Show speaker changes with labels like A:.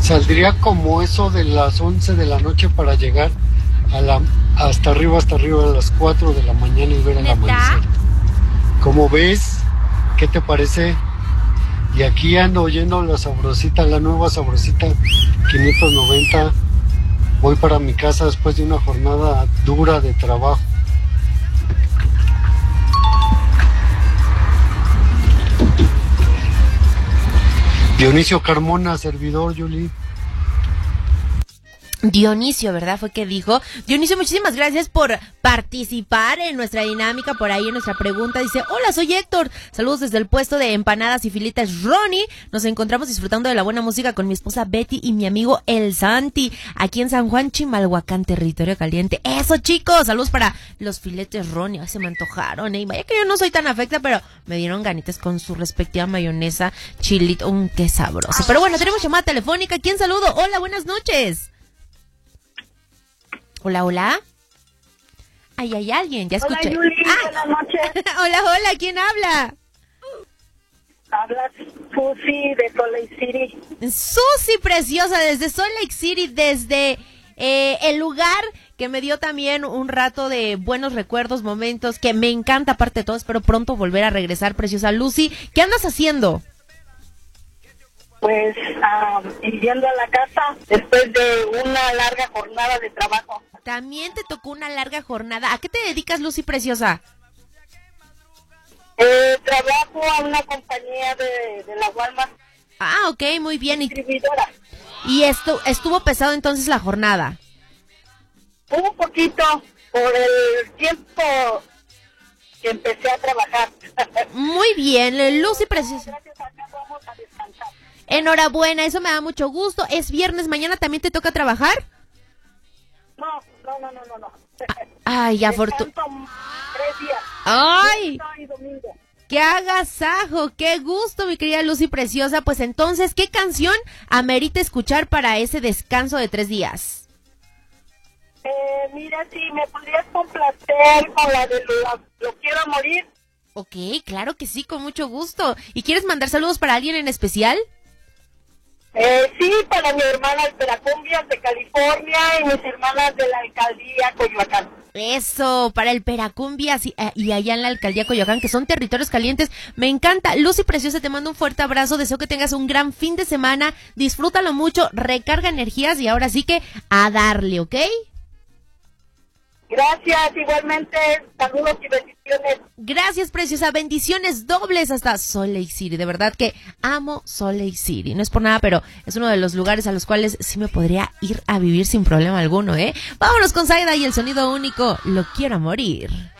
A: Saldría como eso de las 11 de la noche para llegar hasta arriba a las 4 de la mañana y ver el amanecer. ¿Cómo ves? ¿Qué te parece? Y aquí ando oyendo la Sabrosita, la nueva Sabrosita 590. Voy para mi casa después de una jornada dura de trabajo. Dionisio Carmona, servidor, Yuli.
B: Dionisio, ¿verdad? Fue que dijo. Dionisio, muchísimas gracias por participar en nuestra dinámica, por ahí en nuestra pregunta. Dice, hola, soy Héctor. Saludos desde el puesto de empanadas y filetes Ronnie. Nos encontramos disfrutando de la buena música con mi esposa Betty y mi amigo El Santi, aquí en San Juan, Chimalhuacán, territorio caliente. Eso, chicos, saludos para los filetes Ronnie. Ay, se me antojaron, Y vaya que yo no soy tan afecta, pero me dieron ganitas con su respectiva mayonesa, chilito, qué sabroso. Pero bueno, tenemos llamada telefónica. ¿Quién saludo? Hola, buenas noches. Hola, hola. Ay, hay alguien, ya escuché.
C: Hola, Yuli, buenas noches.
B: Hola, ¿quién habla?
C: Hablas Susi de Salt Lake City.
B: Susi preciosa, desde Salt Lake City, desde el lugar que me dio también un rato de buenos recuerdos, momentos, que me encanta aparte de todo. Espero pronto volver a regresar, preciosa Lucy. ¿Qué andas haciendo?
C: Pues yendo a la casa después de una larga jornada de trabajo.
B: También te tocó una larga jornada. ¿A qué te dedicas, Lucy preciosa?
C: Trabajo a una compañía de la Walmart.
B: Ah, ok, muy bien.
C: Distribuidora.
B: ¿Y estuvo pesado entonces la jornada?
C: Un poquito por el tiempo que empecé a trabajar.
B: Muy bien, Lucy preciosa.
C: Gracias a Dios vamos a descansar.
B: Enhorabuena, eso me da mucho gusto. ¿Es viernes? ¿Mañana también te toca trabajar?
C: No.
B: Ay,
C: 3 días.
B: ¡Ay!
C: Sábado y domingo.
B: ¡Qué agasajo! ¡Qué gusto, mi querida Lucy preciosa! Pues entonces, ¿qué canción amerita escuchar para ese descanso de 3 días?
C: Mira, si me podrías complacer con la de Lo Quiero Morir.
B: Ok, claro que sí, con mucho gusto. ¿Y quieres mandar saludos para alguien en especial?
C: Sí, para mi hermana de Peracumbias de California y mis hermanas de la alcaldía Coyoacán.
B: Eso, para el Peracumbias y allá en la alcaldía Coyoacán, que son territorios calientes. Me encanta. Lucy preciosa, te mando un fuerte abrazo. Deseo que tengas un gran fin de semana. Disfrútalo mucho, recarga energías y ahora sí que a darle, ¿ok?
C: Gracias, igualmente. Saludos y bendiciones.
B: Gracias, preciosa. Bendiciones dobles hasta Salt Lake City. De verdad que amo Salt Lake City. No es por nada, pero es uno de los lugares a los cuales sí me podría ir a vivir sin problema alguno, ¿eh? Vámonos con Zaida y el sonido único. Lo quiero morir.